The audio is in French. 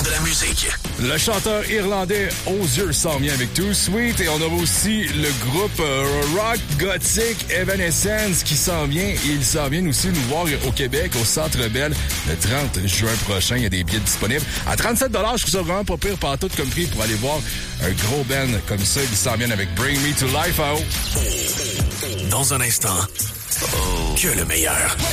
de la musique. Le chanteur irlandais Osier s'en vient avec Too Sweet et on aura aussi le groupe rock gothique Evanescence qui s'en vient. Et ils s'en viennent aussi nous voir au Québec, au Centre Bell, le 30 juin prochain. Il y a des billets disponibles à 37 $. Je trouve ça vraiment pas pire par tout comme prix pour aller voir un gros band comme ça. Ils s'en viennent avec Bring Me to Life. Dans un instant, que le meilleur.